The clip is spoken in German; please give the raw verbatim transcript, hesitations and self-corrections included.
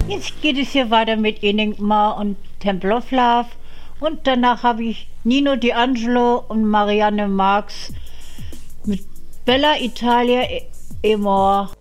Jetzt geht es hier weiter mit Enigma und Temple of Love. Und danach habe ich Nino D'Angelo und Marianne Marx mit Bella Italia e Amor.